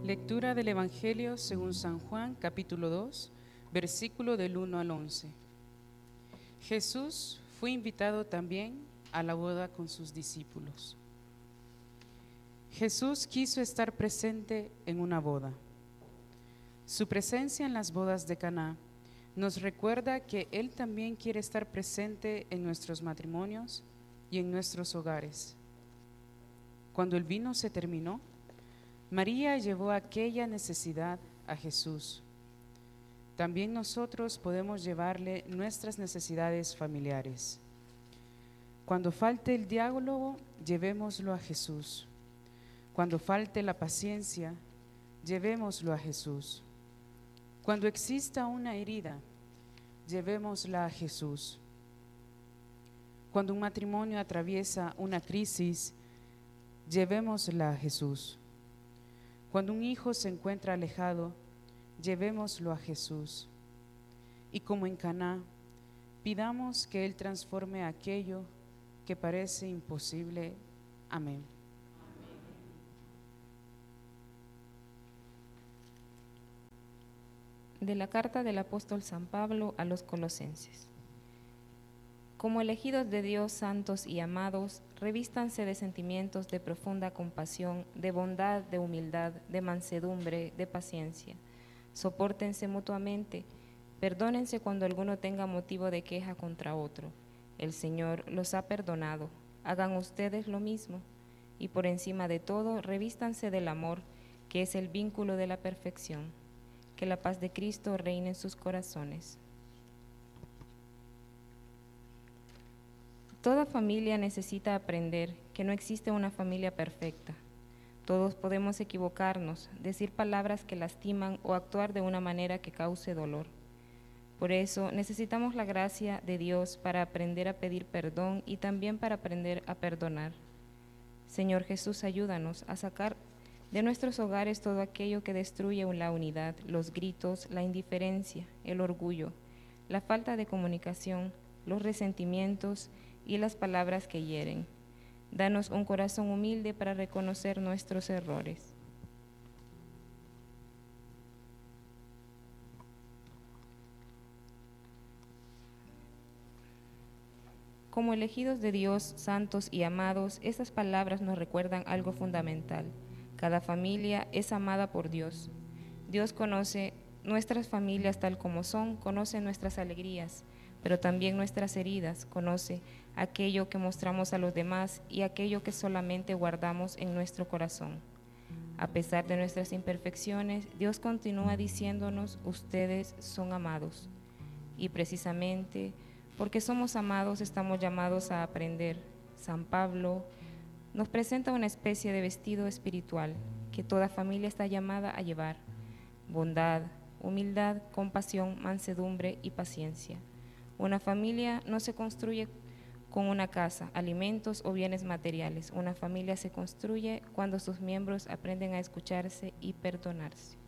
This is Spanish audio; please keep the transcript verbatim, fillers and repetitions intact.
Lectura del Evangelio según San Juan, capítulo dos, versículo del uno al once. Jesús fue invitado también a la boda con sus discípulos. Jesús quiso estar presente en una boda. Su presencia en las bodas de Caná nos recuerda que Él también quiere estar presente en nuestros matrimonios y en nuestros hogares. Cuando el vino se terminó, María llevó aquella necesidad a Jesús. También nosotros podemos llevarle nuestras necesidades familiares. Cuando falte el diálogo, llevémoslo a Jesús. Cuando falte la paciencia, llevémoslo a Jesús. Cuando exista una herida, llevémosla a Jesús. Cuando un matrimonio atraviesa una crisis, llevémosla a Jesús. Cuando un hijo se encuentra alejado, llevémoslo a Jesús. Y como en Caná, pidamos que Él transforme aquello que parece imposible. Amén. De la carta del apóstol San Pablo a los Colosenses. Como elegidos de Dios, santos y amados, revístanse de sentimientos de profunda compasión, de bondad, de humildad, de mansedumbre, de paciencia. Sopórtense mutuamente, perdónense cuando alguno tenga motivo de queja contra otro. El Señor los ha perdonado, hagan ustedes lo mismo. Y por encima de todo, revístanse del amor, que es el vínculo de la perfección. Que la paz de Cristo reine en sus corazones. Toda familia necesita aprender que no existe una familia perfecta. Todos podemos equivocarnos, decir palabras que lastiman o actuar de una manera que cause dolor. Por eso necesitamos la gracia de Dios para aprender a pedir perdón y también para aprender a perdonar. Señor Jesús, ayúdanos a sacar de nuestros hogares todo aquello que destruye la unidad, los gritos, la indiferencia, el orgullo, la falta de comunicación, los resentimientos y las palabras que hieren. Danos un corazón humilde para reconocer nuestros errores. Como elegidos de Dios, santos y amados, estas palabras nos recuerdan algo fundamental. Cada familia es amada por Dios. Dios conoce nuestras familias tal como son, conoce nuestras alegrías, pero también nuestras heridas, conoce aquello que mostramos a los demás y aquello que solamente guardamos en nuestro corazón. A pesar de nuestras imperfecciones, Dios continúa diciéndonos, ustedes son amados. Y precisamente porque somos amados, estamos llamados a aprender. San Pablo nos presenta una especie de vestido espiritual que toda familia está llamada a llevar: bondad, humildad, compasión, mansedumbre y paciencia. Una familia no se construye con una casa, alimentos o bienes materiales. Una familia se construye cuando sus miembros aprenden a escucharse y perdonarse.